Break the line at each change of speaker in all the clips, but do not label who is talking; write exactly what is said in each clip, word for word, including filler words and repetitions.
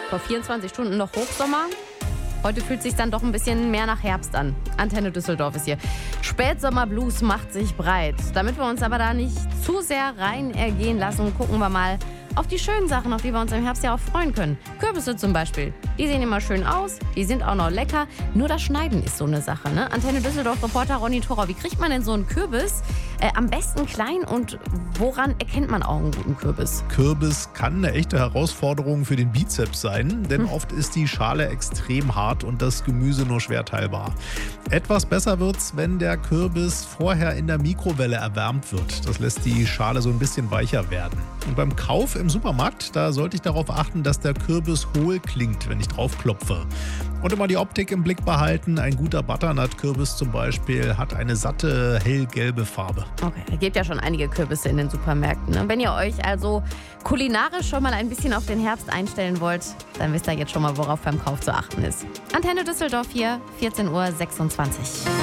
Vor vierundzwanzig Stunden noch Hochsommer. Heute fühlt es sich dann doch ein bisschen mehr nach Herbst an. Antenne Düsseldorf ist hier. Spätsommerblues macht sich breit. Damit wir uns aber da nicht zu sehr rein ergehen lassen, gucken wir mal auf die schönen Sachen, auf die wir uns im Herbst ja auch freuen können. Kürbisse zum Beispiel. Die sehen immer schön aus, die sind auch noch lecker. Nur das Schneiden ist so eine Sache, ne? Antenne Düsseldorf-Reporter Ronny Thorau, wie kriegt man denn so einen Kürbis äh, am besten klein und woran erkennt man auch einen guten Kürbis?
Kürbis kann eine echte Herausforderung für den Bizeps sein, denn hm. oft ist die Schale extrem hart und das Gemüse nur schwer teilbar. Etwas besser wird's, wenn der Kürbis vorher in der Mikrowelle erwärmt wird. Das lässt die Schale so ein bisschen weicher werden. Und beim Kauf im Supermarkt, da sollte ich darauf achten, dass der Kürbis hohl klingt, wenn ich drauf klopfe. Und immer die Optik im Blick behalten. Ein guter Butternut-Kürbis zum Beispiel hat eine satte, hellgelbe Farbe.
Okay, es gibt ja schon einige Kürbisse in den Supermärkten. Ne? Wenn ihr euch also kulinarisch schon mal ein bisschen auf den Herbst einstellen wollt, dann wisst ihr jetzt schon mal, worauf beim Kauf zu achten ist. Antenne Düsseldorf hier, vierzehn Uhr sechsundzwanzig.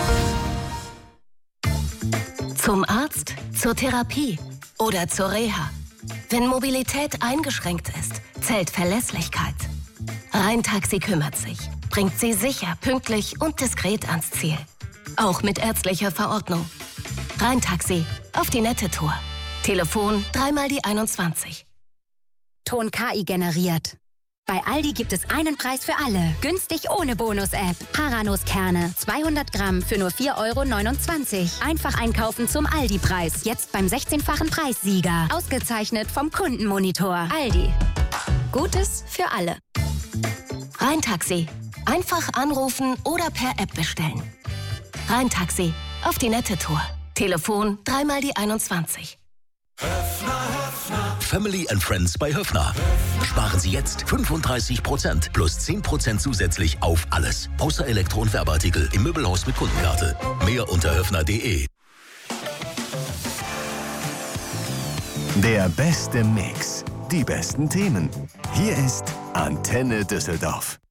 Zum Arzt, zur Therapie oder zur Reha. Wenn Mobilität eingeschränkt ist, zählt Verlässlichkeit. Rhein-Taxi kümmert sich, bringt Sie sicher, pünktlich und diskret ans Ziel. Auch mit ärztlicher Verordnung. Rhein-Taxi, auf die nette Tour. Telefon dreimal die einundzwanzig.
Ton K I generiert. Bei Aldi gibt es einen Preis für alle. Günstig ohne Bonus-App. Haranuskerne, zweihundert Gramm für nur vier Euro neunundzwanzig. Einfach einkaufen zum Aldi-Preis. Jetzt beim sechzehnfachen Preissieger. Ausgezeichnet vom Kundenmonitor. Aldi. Gutes für alle.
Rhein-Taxi. Einfach anrufen oder per App bestellen. Rhein-Taxi. Auf die nette Tour. Telefon dreimal die einundzwanzig.
Family and Friends bei Höffner. Sparen Sie jetzt fünfunddreißig Prozent plus zehn Prozent zusätzlich auf alles. Außer Elektro- und Werbeartikel im Möbelhaus mit Kundenkarte. Mehr unter höffner punkt de.
Der beste Mix. Die besten Themen. Hier ist Antenne Düsseldorf.